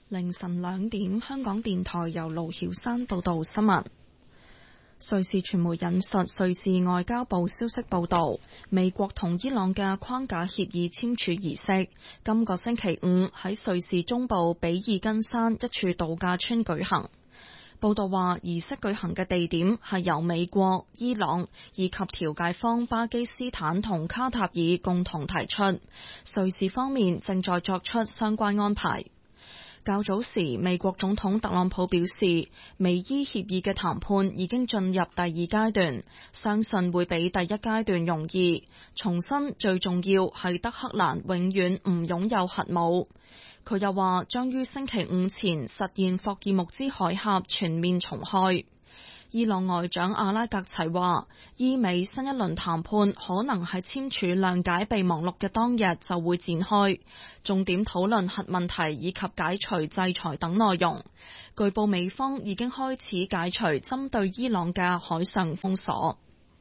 凌晨2點，香港電台由盧曉山報道新聞。瑞士傳媒引述瑞士外交部消息報道，美國同伊朗嘅框架協議簽署儀式今個星期5喺瑞士中部比爾根山一處度假村舉行。報道話，儀式舉行嘅地點係由美國、伊朗以及調解方巴基斯坦同卡塔爾共同提出，瑞士方面正在作出相關安排。較早時，美國總統特朗普表示，美伊協議嘅談判已經進入第2階段，相信會比第1階段容易。重申最重要係德黑蘭永遠唔擁有核武。佢又話將於星期5前實現霍爾木茲海峽全面重開。伊朗外長阿拉格齊話，伊美新一輪談判可能喺簽署諒解備忘錄嘅當日就會展開，重點討論核問題以及解除制裁等內容。據報美方已經開始解除針對伊朗嘅海上封鎖。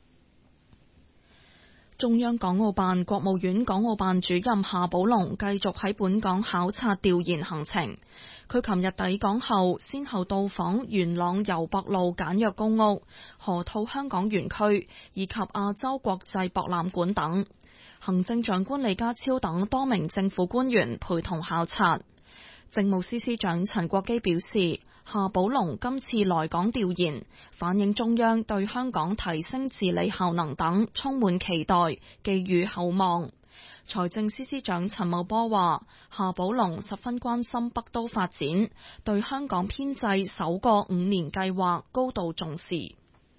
中央港澳辦、國務院港澳辦主任夏寶龍繼續喺本港考察調研行程。佢琴日抵港後，先後到訪元朗油博路簡約公屋、河套香港園區以及亞洲國際博覽館等。行政長官李家超等多名政府官員陪同考察。政務司司長陳國基表示，夏寶龍今次來港調研，反映中央對香港提升治理效能等充滿期待，寄予厚望。財政司司長陳茂波話，夏寶龍十分關心北都發展，對香港編制首個5年計劃高度重視。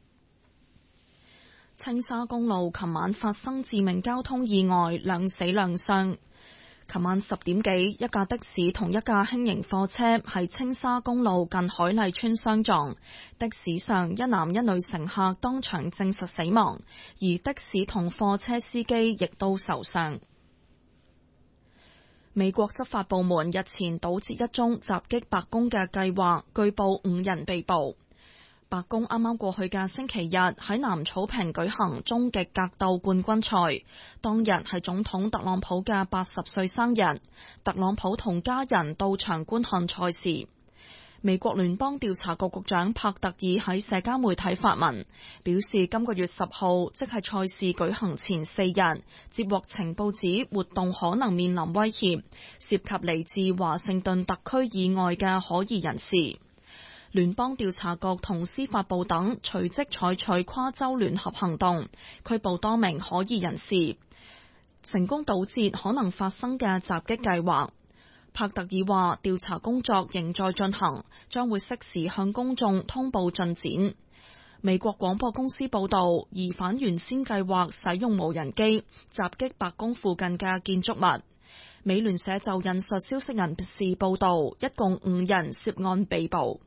青沙公路琴晚發生致命交通意外，2死2傷。琴晚10點幾，一架的士同一架輕型貨車喺青沙公路近海麗村相撞，的士上一男一女乘客當場證實死亡，而的士同貨車司機亦都受傷。美國執法部門日前堵截一宗襲擊白宮嘅計劃，據報5人被捕。白宮啱啱過去嘅星期日喺南草坪舉行終極格鬥冠軍賽，當日係總統特朗普嘅80歲生日，特朗普同家人到場觀看賽事。美國聯邦調查局局長帕特爾喺社交媒體發文，表示今個月10號，即係賽事舉行前4日，接獲情報指活動可能面臨威脅，涉及嚟自華盛頓特區以外嘅可疑人士。聯邦調查局同司法部等隨即採取跨州聯合行動，拘捕多名可疑人士，成功堵截可能發生嘅襲擊計劃。帕特爾話，調查工作仍在進行，將會適時向公眾通報進展。美國廣播公司報道，疑犯原先計劃使用無人機襲擊白宮附近嘅建築物。美聯社就引述消息人士報道，一共5人涉案被捕。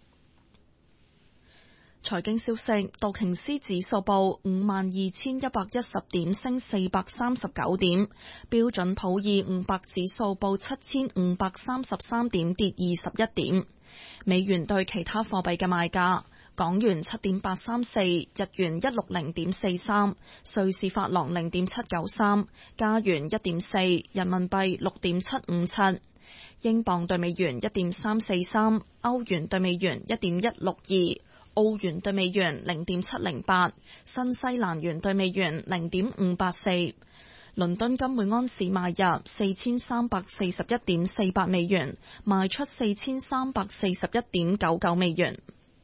財經消息，道瓊斯指數報52,110點，升439點；標準普爾500指數報7,533點，跌21點。美元對其他貨幣嘅賣價：港元7.834，日元160.43，瑞士法郎0.793，加元1.4，人民幣6.757，英鎊對美元1.343，歐元對美元1.162。澳元對美元0.708，新西蘭元對美元0.584。倫敦金每安士賣入4341.48美元，賣出4341.99美元。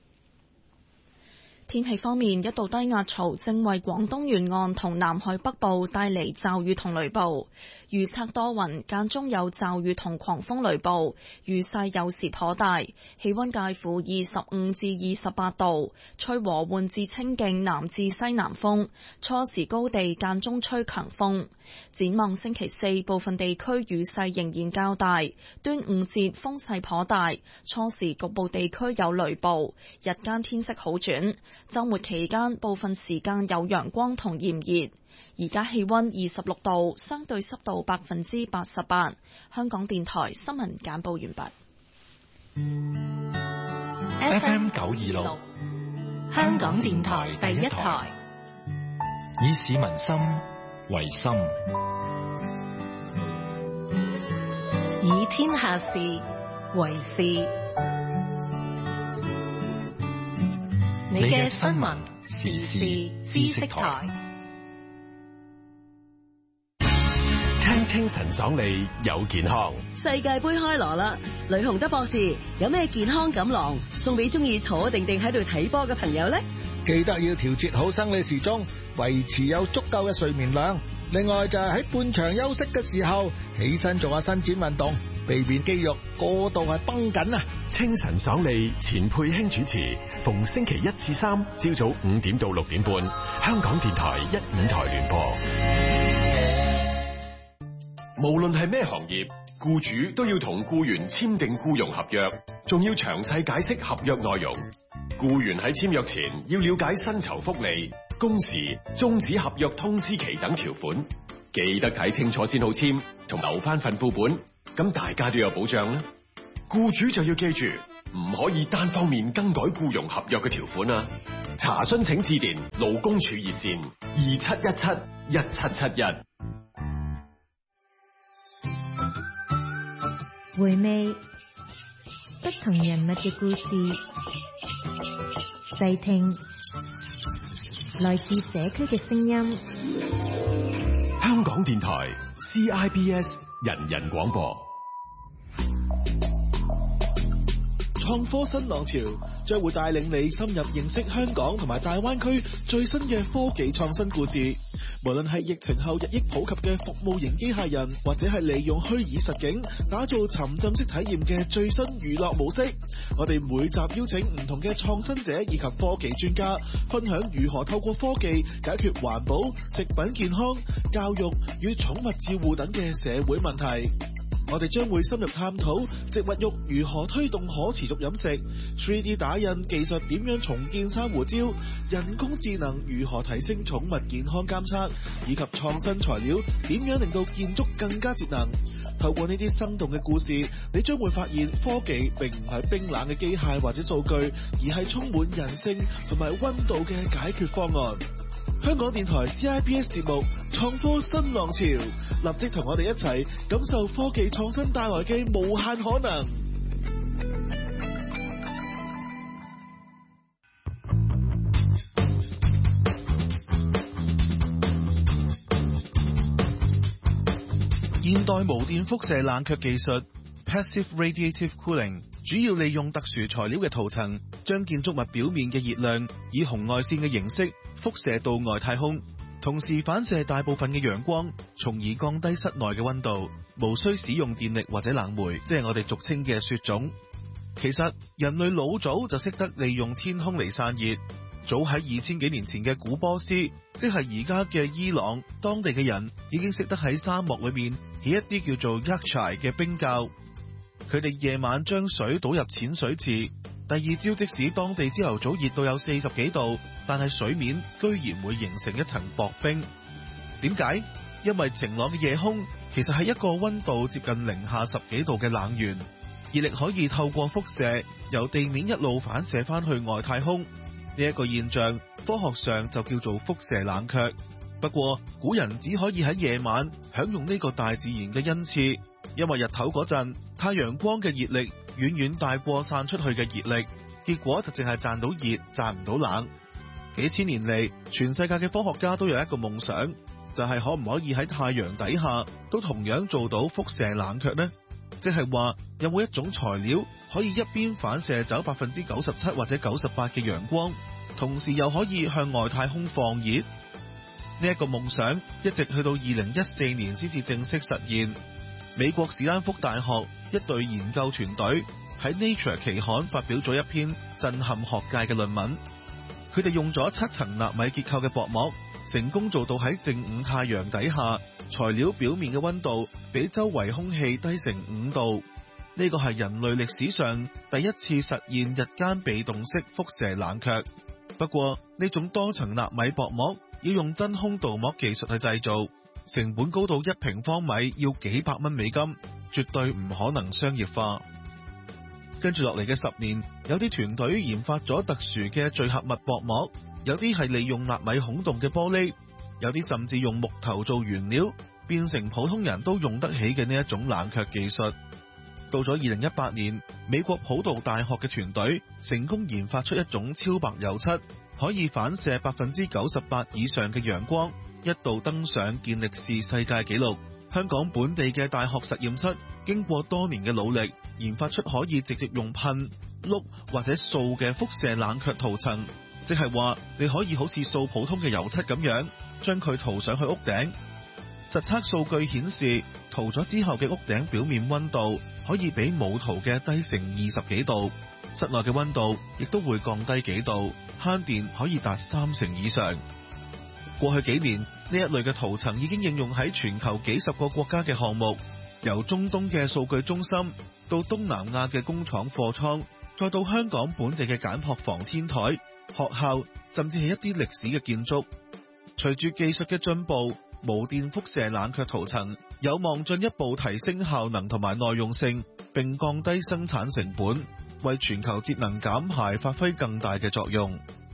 天氣方面，一道低壓槽正為廣東沿岸同南海北部帶嚟驟雨同雷暴，預測多雲，間中有驟雨同狂風雷暴，雨勢有時頗大，氣溫介乎25至28度，吹和緩至清勁南至西南風，初時高地間中吹強風。展望星期4，部分地區雨勢仍然較大，端午節風勢頗大，初時局部地區有雷暴，日間天色好轉。週末期間部分時間有陽光同炎熱，而家氣溫26度，相對濕度88%。香港電台新聞簡報完畢。 FM 926，香港電台第一台，以市民心為心， 以天下事為事。你嘅新聞時事知識台， 聽清晨爽利有健康。 世界盃開鑼啦，雷洪德博士有咩健康錦囊送俾中意坐定定喺度睇波嘅朋友呢？ 記得要調節好生理時鐘，維持有足夠嘅睡眠量。另外就係喺半場休息嘅時候，起身做下伸展運動，避免肌肉過度係繃緊啊！ 清晨爽利，錢佩卿主持，逢星期1至3朝早5點到6點半，香港電台1、5台聯播。無論係咩行業，僱主都要同僱員簽訂僱傭合約，仲要詳細解釋合約內容。僱員喺簽約前要了解薪酬福利、工時、終止合約通知期等條款，記得睇清楚先好簽，同留翻份副本，咁大家都有保障啦。僱主就要記住，唔可以單方面更改僱傭合約嘅條款啊！查詢請致電勞工處熱線27171771。 回味不同人物嘅故事，細聽來自社區嘅聲音。 香港電台 CIBS 人人廣播。 創科新浪潮將會帶領你深入認識香港同埋大灣區最新嘅科技創新故事。無論係疫情後日益普及嘅服務型機械人，或者係利用虛擬實境打造沉浸式體驗嘅最新娛樂模式，我哋每集邀請唔同嘅創新者以及科技專家，分享如何透過科技解決環保、食品健康、教育與寵物照護等嘅社會問題。我哋將會深入探討植物肉如何推動可持續飲食， 3D 打印技術點樣重建珊瑚礁，人工智能如何提升寵物健康監測，以及創新材料點樣令到建築更加節能。透過呢啲生動嘅故事，你將會發現科技並唔係冰冷嘅機械或者數據，而係充滿人性同埋溫度嘅解決方案。香港電台 CIBS 節目創科新浪潮，立即同我哋一齊感受科技創新帶來嘅無限可能。現代無電輻射冷卻技術 Passive Radiative Cooling 主要利用特殊材料嘅塗層，將建築物表面嘅熱量以紅外線嘅形式輻射到外太空，同時反射大部分嘅陽光，從而降低室內嘅溫度，無需使用電力或者冷媒，即係我哋俗稱嘅雪種。其實人類老早就識得利用天空嚟散熱，早喺2000幾年前嘅古波斯，即係而家嘅伊朗，當地嘅人已經識得喺沙漠裏面起一啲叫做 yakshay 嘅冰窖，佢哋夜晚將水倒入淺水池。第二朝，即使當地朝頭早熱到有40幾度，但係水面居然會形成一層薄冰。點解？因為晴朗嘅夜空其實係一個溫度接近零下10幾度嘅冷源，熱力可以透過輻射由地面一路反射翻去外太空。呢一個現象科學上就叫做輻射冷卻。不過古人只可以喺夜晚享用呢個大自然嘅恩賜，因為日頭嗰陣太陽光嘅熱力遠遠大過散出去嘅熱力，結果就淨係賺到熱，賺唔到冷。幾千年嚟，全世界嘅科學家都有一個夢想，就係可唔可以喺太陽底下都同樣做到輻射冷卻呢？即係話有冇一種材料可以一邊反射走97%或者98%嘅陽光，同時又可以向外太空放熱？呢一個夢想一直去到2014年先至正式實現。美國史丹福大學一隊研究團隊喺 Nature 期刊發表咗一篇震撼學界嘅論文。佢哋用咗7層納米結構嘅薄膜，成功做到喺正午太陽底下，材料表面嘅溫度比周圍空氣低成5度。呢個係人類歷史上第一次實現日間被動式輻射冷卻。不過呢種多層納米薄膜要用真空鍍膜技術去製造，成本高到1平方米要幾百蚊美金，絕對唔可能商業化。跟住落嚟嘅10年，有啲團隊研發咗特殊嘅聚合物薄膜，有啲係利用納米孔洞嘅玻璃，有啲甚至用木頭做原料，變成普通人都用得起嘅呢一種冷卻技術。 到咗2018年，美國普渡大學嘅團隊成功研發出一種超白油漆，可以反射98%以上嘅陽光，一度登上健力士世界紀錄。香港本地嘅大學實驗室經過多年嘅努力，研發出可以直接用噴、碌或者掃嘅輻射冷卻塗層，即係話你可以好似掃普通嘅油漆咁樣，將佢塗上去屋頂。實測數據顯示，塗咗之後嘅屋頂表面溫度可以比冇塗嘅低成20幾度，室內嘅溫度亦都會降低幾度，慳電可以達30%以上。過去幾年，呢一類嘅塗層已經應用喺全球幾十個國家嘅項目，由中東嘅數據中心，到東南亞嘅工廠貨倉，再到香港本地嘅簡樸房天台、學校，甚至係一啲歷史嘅建築。隨住技術嘅進步，無電輻射冷卻塗層有望進一步提升效能同埋耐用性，並降低生產成本，為全球節能減排發揮更大嘅作用。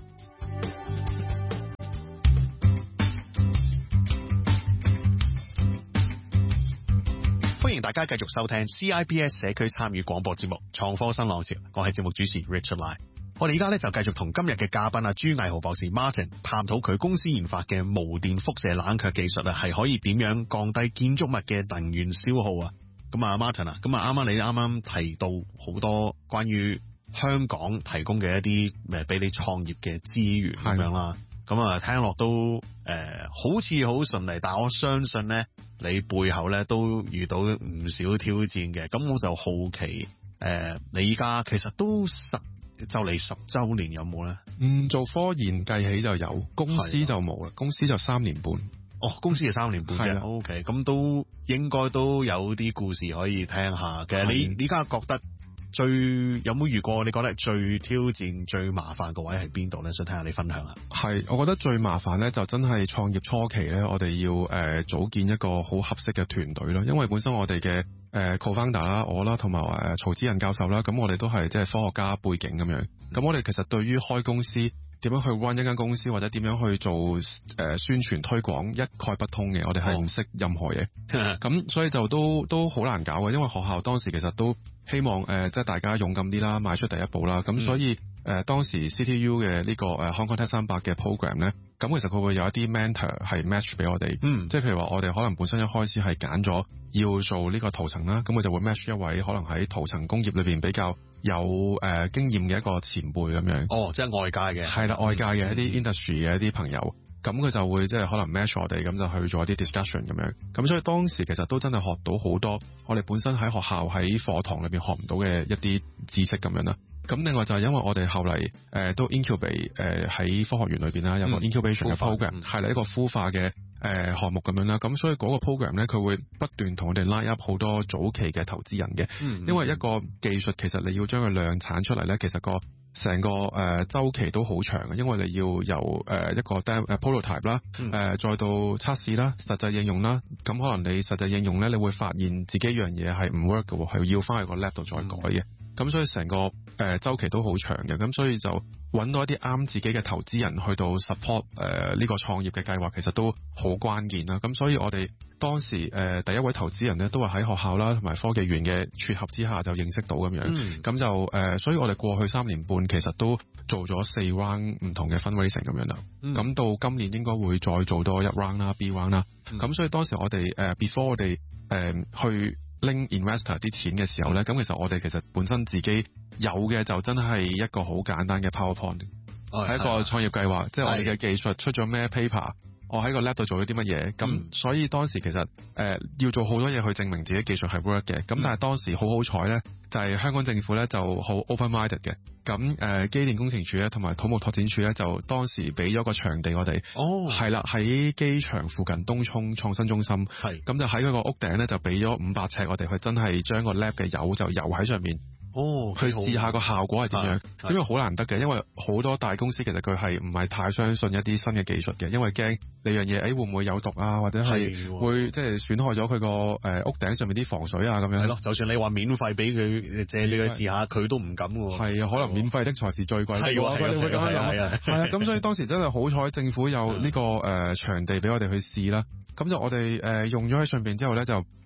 歡迎大家繼續收聽 CIBS 社區參與廣播節目《創科新浪潮》，我係節目主持 Richard Lai。我哋而家咧就繼續同今日嘅嘉賓朱毅豪博士 Martin 探討佢公司研發嘅無電輻射冷卻技術啊，係可以點樣降低建築物嘅能源消耗啊？咁啊 Martin 啊，咁啊你啱啱提到好多關於香港提供嘅一啲俾你創業嘅資源咁樣啦，咁啊聽落都好似好順利，但係我相信咧你背後咧都遇到唔少挑戰嘅。咁我就好奇你而家其實都就嚟10週年有冇咧？ 做科研計起就有，公司就冇啦。公司就3年半。 哦，公司就3年半啫。OK， 咁都應該都有啲故事可以聽下嘅。你而家覺得有冇遇過？你覺得最挑戰、最麻煩個位係邊度咧？想聽下你分享下。 係，我覺得最麻煩咧就真係創業初期咧，我哋要組建一個好合適嘅團隊咯。因為本身我哋嘅co-founder 啦，我啦，同埋曹之仁教授啦，咁我哋都係即係科學家背景咁樣。咁我哋其實對於開公司點樣去 run 一間公司，或者點樣去做宣傳推廣一概不通嘅，我哋係唔識任何嘢。咁所以就都好難搞嘅，因為學校當時其實都希望即係大家勇敢啲啦，邁出第一步啦。咁所以當時 CTU 嘅呢個Hong Kong Tech 300嘅 program 咧，咁其實佢會有一啲 mentor 係 match 俾我哋。即係譬如話我哋可能本身一開始係揀咗要做呢個塗層啦，咁佢就會 match 一位可能喺塗層工業裏邊比較有經驗嘅一個前輩咁樣。 哦，即係外界嘅。係啦， 外界嘅一啲 industry 嘅一啲朋友。咁佢就會即係可能 match 我哋，咁就去做一啲 discussion 咁樣。咁所以當時其實都真係學到好多我哋本身喺學校喺課堂裏邊學唔到嘅一啲知識咁樣啦。咁另外就係因為我哋後嚟都 incubate 喺科學園裏邊啦，有個 incubation 嘅 program 係啦，一個孵化嘅項目咁樣啦。咁所以嗰個 program 咧，佢會不斷同我哋 line up 好多早期嘅投資人嘅。因為一個技術其實你要將佢量產出嚟咧，其實成個週期都好長嘅，因為你要由一個 prototype 啦，再到測試啦、實際應用啦。咁可能你實際應用咧，你會發現自己樣嘢係唔 work 嘅，係要翻去個 lab 度再改嘅。咁所以成個週期都好長嘅。咁所以就揾到一啲啱自己嘅投資人去到 support 呢個創業嘅計劃，其實都好關鍵啦。咁所以我哋當時第一位投資人咧，都係喺學校啦同埋科技園嘅撮合之下就認識到咁樣。咁就所以我哋過去3年半其實都做咗4 round 唔同嘅 fundraising 咁樣啦。咁到今年應該會再做多1 round 啦 ，B round 啦。咁所以當時我哋before 我哋去拎 investor 啲錢嘅時候咧，咁其實我哋其實本身自己有嘅就真係一個好簡單嘅 PowerPoint，係一個創業計劃，即係我哋嘅技術出咗咩 paper， 我喺個 lab 度做咗啲乜嘢，咁所以當時其實要做好多嘢去證明自己技術係 work 嘅，咁但係當時好好彩咧，就係香港政府咧就好 open-minded 嘅，咁機電工程署咧同埋土木拓展署咧就當時俾咗個場地我哋，係啦，喺機場附近東涌創新中心，咁就喺嗰個屋頂咧就俾咗500尺我哋去真係將個 lab 嘅油就油喺上面。去試下個效果係點樣，因為好難得嘅，因為好多大公司其實佢係唔係太相信一啲新嘅技術嘅，因為驚你樣嘢會唔會有毒啊，或者係會即係損害咗佢個屋頂上面啲防水啊咁樣。係咯， 就算你話免費俾佢借你去試下，佢都唔敢喎。係啊， 可能免費的才是最貴。係啊，你會咁樣諗。係啊，咁所以當時真係好彩，政府有呢個場地俾我哋去試啦。咁就我哋用咗喺上邊之後咧就。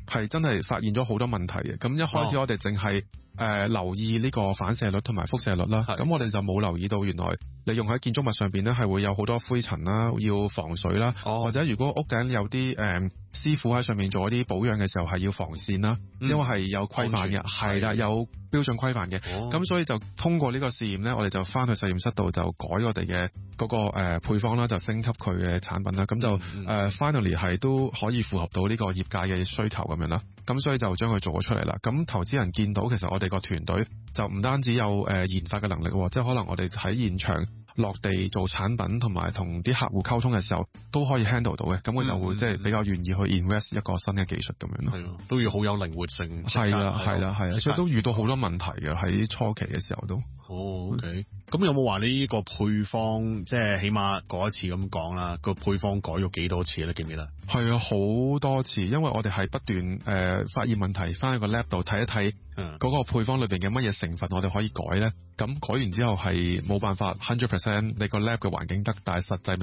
係真係發現咗好多問題嘅。咁一開始我哋淨係留意呢個反射率同埋輻射率啦，咁我哋就冇留意到原來你用喺建築物上邊咧係會有好多灰塵啦，要防水啦，或者如果屋頂有啲師傅喺上面做一啲保養嘅時候係要防線啦，因為係有規範嘅，係啦，有標準規範嘅。咁所以就通過呢個試驗咧，我哋就翻去實驗室度就改我哋嘅嗰個配方啦，就升級佢嘅產品啦。咁就finally 係都可以符合到呢個業界嘅需求咁樣啦。咁所以就將佢做咗出嚟啦。咁投資人見到其實我哋個團隊就唔單止有研發嘅能力，即係可能我哋喺現場落地做產品同埋同啲客戶溝通嘅時候都可以 handle 到嘅，咁佢就會即係比較願意去 invest 一個新嘅技術咁樣咯。 係咯，都要好有靈活性。 係啦，所以都遇到好多問題嘅喺初期嘅時候都。 OK，咁有冇話呢個配方即係起碼嗰一次咁講啦，個配方改咗幾多次咧？記唔記得？ 係啊，好多次，因為我哋係不斷發現問題，翻去個 lab 度睇一睇嗰個配方裏邊嘅乜嘢成分我哋可以改咧。咁改完之後係冇辦法 100% 你個 lab 嘅環境得，但係實際